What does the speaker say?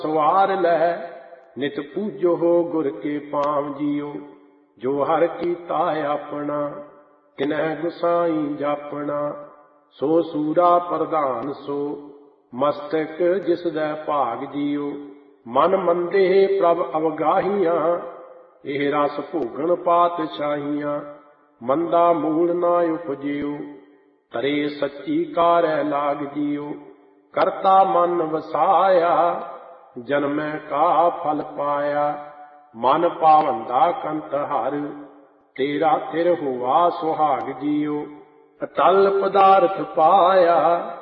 ਸਵਾਰ ਲੈ ਨਿਤ ਪੂਜੋ ਗੁਰ ਕੇ ਪਾਵ ਜੀਓ। ਜੋ ਹਰ ਕੀਤਾ ਆਪਣਾ ਤਿਨਹਿ ਗੁਸਾਈ ਜਾਪਣਾ। ਸੋ ਸੂਰਾ ਪ੍ਰਧਾਨ ਸੋ ਮਸਤਕ ਜਿਸ ਦੈ ਭਾਗ ਜੀਓ। ਮਨ ਮੰਦੇ ਪ੍ਰਭ ਅਵਗਾਹੀਆਂ ਇਹ ਰਸ ਭੋਗਣ ਪਾਤਸ਼ਾਹੀਆਂ। ਮੰਦਾ ਮੂਲ ਨਾ ਉਪਜਿਓ ਤਰੇ ਸੱਚੀ ਕਾਰੈ ਲਾਗ ਜੀਓ। ਕਰਤਾ ਮਨ ਵਸਾਇਆ ਜਨਮੈ ਕਾ ਫਲ ਪਾਇਆ। ਮਨ ਪਾਵੰਦਾ ਕੰਤ ਹਰ ਤੇਰਾ ਥਿਰ ਹੋਆ ਸੁਹਾਗ ਜੀਓ। ਅਟਲ ਪਦਾਰਥ ਪਾਇਆ